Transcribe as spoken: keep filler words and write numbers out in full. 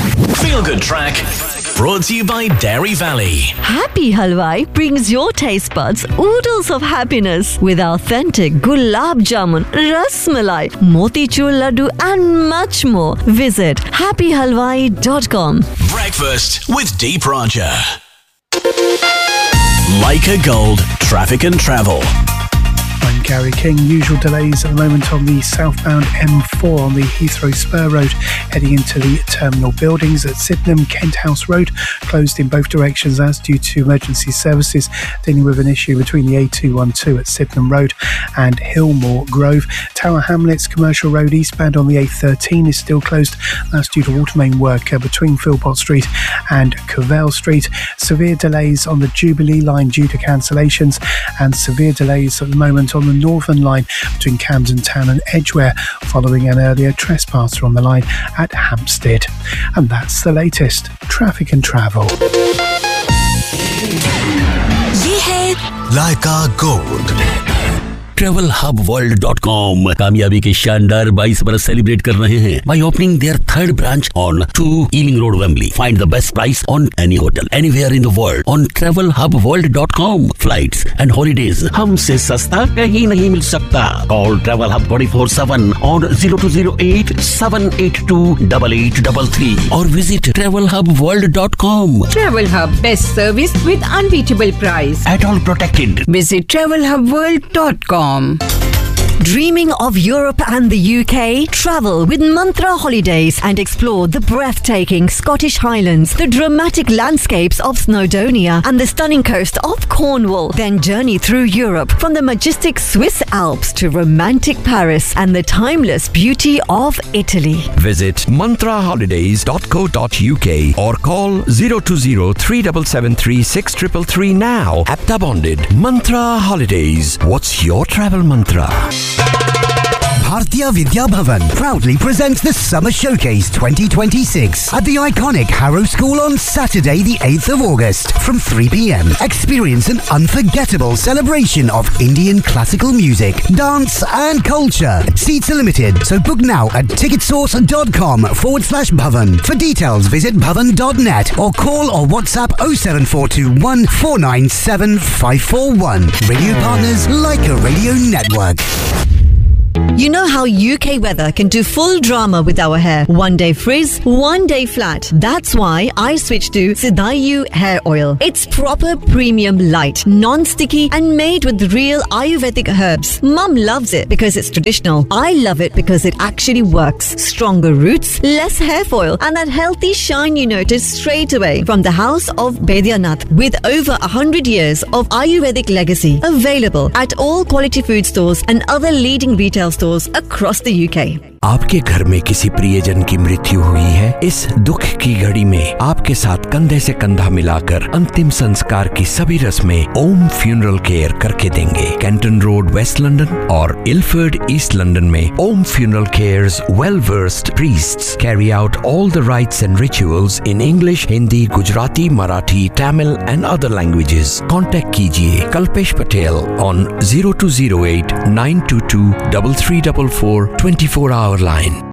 Feel Good Track, brought to you by Dairy Valley. Happy Halwai brings your taste buds oodles of happiness with authentic gulab jamun, ras malai, motichur laddu and much more. Visit happy halwai dot com. Breakfast with Deep Roger. Leica Gold, traffic and travel. I'm Gary King. Usual delays at the moment on the southbound M four on the Heathrow Spur Road, heading into the terminal buildings at Sydenham. Kent House Road closed in both directions as due to emergency services dealing with an issue between the A two twelve at Sydenham Road and Hillmore Grove. Tower Hamlets Commercial Road eastbound on the A thirteen is still closed. That's due to water main work between Philpott Street and Covell Street. Severe delays on the Jubilee line due to cancellations, and severe delays at the moment on the Northern line between Camden Town and Edgware following an earlier trespasser on the line at Hampstead. And that's the latest traffic and travel. ये है Leica Gold. Travel hub world dot com कामयाबी के शानदार बाईस बरस celebrate कर रहे हैं by opening their third branch on two Ealing Road, Wembley. Find the best price on any hotel anywhere in the world on travel hub world dot com. Flights and holidays हमसे सस्ता कहीं नहीं मिल सकता. Call Travel Hub twenty-four seven on zero two zero eight seven eight two eight eight three three or visit travel hub world dot com. Travel Hub, best service with unbeatable price. At all protected. Visit travel hub world dot com. Dreaming of Europe and the U K? Travel with Mantra Holidays and explore the breathtaking Scottish Highlands, the dramatic landscapes of Snowdonia and the stunning coast of Cornwall. Then journey through Europe from the majestic Swiss Alps to romantic Paris and the timeless beauty of Italy. Visit mantra holidays dot co dot uk or call zero two zero three seven seven three six three three three now. Apta bonded. Mantra Holidays. What's your travel mantra? Bhartiya Vidya Bhavan proudly presents the Summer Showcase twenty twenty-six at the iconic Harrow School on Saturday the eighth of August from three p.m. Experience an unforgettable celebration of Indian classical music, dance and culture. Seats are limited, so book now at ticketsource.com forward slash Bhavan. For details, visit bhavan dot net or call or WhatsApp oh seven four two one four nine seven five four one. Radio partners Leica Radio Network. You know how U K weather can do full drama with our hair. One day frizz, one day flat. That's why I switched to Sidayu hair oil. It's proper premium light, non-sticky and made with real Ayurvedic herbs. Mum loves it because it's traditional. I love it because it actually works. Stronger roots, less hair foil and that healthy shine you notice straight away. From the house of Baidyanath with over one hundred years of Ayurvedic legacy. Available at all quality food stores and other leading retail stores across the U K. आपके घर में किसी प्रियजन की मृत्यु हुई है? इस दुख की घड़ी में आपके साथ कंधे से कंधा मिलाकर अंतिम संस्कार की सभी रस्में ओम फ्यूनरल केयर करके देंगे. कैंटन रोड, वेस्ट लंदन और इलफर्ड, ईस्ट लंदन में ओम funeral cares well versed priests carry out all the rites and rituals in English, Hindi, Gujarati, Marathi, Tamil and other languages. Contact कीजिए Kalpesh Patel on zero two zero eight nine two two three three four four twenty-four hour line.